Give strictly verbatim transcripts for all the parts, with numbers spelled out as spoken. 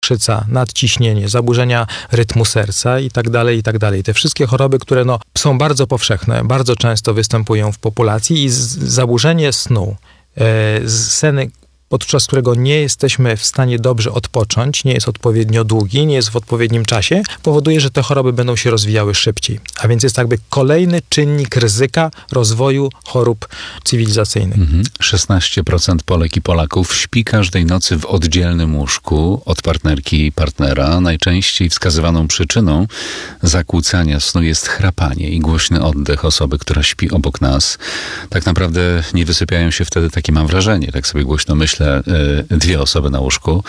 cukrzyca, nadciśnienie, zaburzenia rytmu serca i tak dalej, i tak dalej. Te wszystkie choroby, które no, są bardzo powszechne, bardzo często występują w populacji i z, zaburzenie snu, e, sen, podczas którego nie jesteśmy w stanie dobrze odpocząć, nie jest odpowiednio długi, nie jest w odpowiednim czasie, powoduje, że te choroby będą się rozwijały szybciej. A więc jest jakby kolejny czynnik ryzyka rozwoju chorób cywilizacyjnych. Mhm. szesnaście procent Polek i Polaków śpi każdej nocy w oddzielnym łóżku od partnerki i partnera. Najczęściej wskazywaną przyczyną zakłócania snu jest chrapanie i głośny oddech osoby, która śpi obok nas. Tak naprawdę nie wysypiają się wtedy, takie mam wrażenie, tak sobie głośno myślę, dwie osoby na łóżku.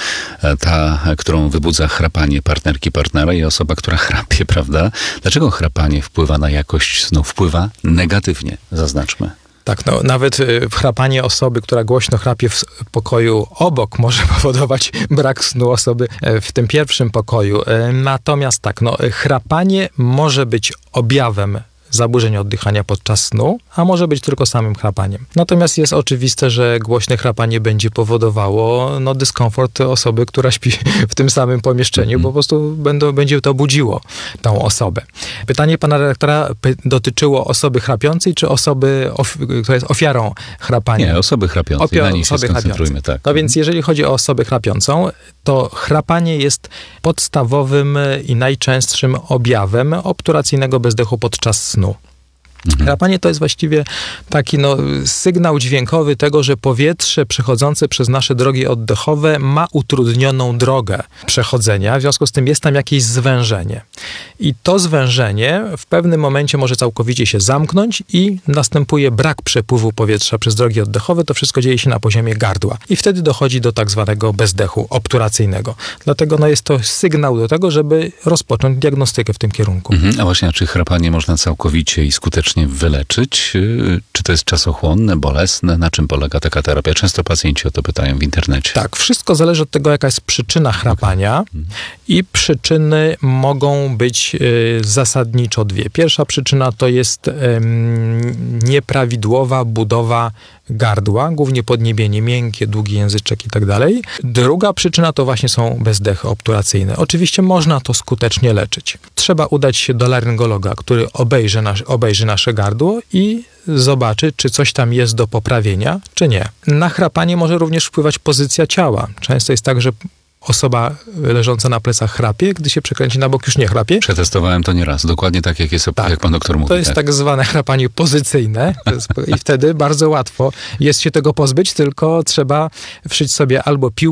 Ta, którą wybudza chrapanie partnerki, partnera i osoba, która chrapie, prawda? Dlaczego chrapanie wpływa na jakość snu? Wpływa negatywnie, zaznaczmy. Tak, no nawet y, chrapanie osoby, która głośno chrapie w pokoju obok, może powodować brak snu osoby y, w tym pierwszym pokoju. Y, natomiast tak, no chrapanie może być objawem zaburzeń oddychania podczas snu, a może być tylko samym chrapaniem. Natomiast jest oczywiste, że głośne chrapanie będzie powodowało no, dyskomfort osoby, która śpi w tym samym pomieszczeniu, mm. bo po prostu będą, będzie to budziło tą osobę. Pytanie pana redaktora py- dotyczyło osoby chrapiącej, czy osoby, of- która jest ofiarą chrapania? Nie, osoby chrapiącej. Opio- na niej się skoncentrujmy. Tak. No więc jeżeli chodzi o osobę chrapiącą, to chrapanie jest podstawowym i najczęstszym objawem obturacyjnego bezdechu podczas snu. Mhm. Chrapanie to jest właściwie taki no, sygnał dźwiękowy tego, że powietrze przechodzące przez nasze drogi oddechowe ma utrudnioną drogę przechodzenia, w związku z tym jest tam jakieś zwężenie. I to zwężenie w pewnym momencie może całkowicie się zamknąć i następuje brak przepływu powietrza przez drogi oddechowe. To wszystko dzieje się na poziomie gardła. I wtedy dochodzi do tak zwanego bezdechu obturacyjnego. Dlatego no, jest to sygnał do tego, żeby rozpocząć diagnostykę w tym kierunku. Mhm. A właśnie, a czy chrapanie można całkowicie i skutecznie wyleczyć? Czy to jest czasochłonne, bolesne? Na czym polega taka terapia? Często pacjenci o to pytają w internecie. Tak, wszystko zależy od tego, jaka jest przyczyna chrapania okay. i przyczyny mogą być y, zasadniczo dwie. Pierwsza przyczyna to jest y, nieprawidłowa budowa gardła, głównie podniebienie miękkie, długi języczek i tak dalej. Druga przyczyna to właśnie są bezdechy obturacyjne. Oczywiście można to skutecznie leczyć. Trzeba udać się do laryngologa, który obejrzy, nasz, obejrzy nasze gardło i zobaczy, czy coś tam jest do poprawienia, czy nie. Na chrapanie może również wpływać pozycja ciała. Często jest tak, że osoba leżąca na plecach chrapie, gdy się przekręci na bok, już nie chrapie. Przetestowałem to nieraz. Dokładnie tak, jak jest, tak. jak pan doktor mówi. To jest tak, tak zwane chrapanie pozycyjne i wtedy bardzo łatwo jest się tego pozbyć, tylko trzeba wszyć sobie albo piłkę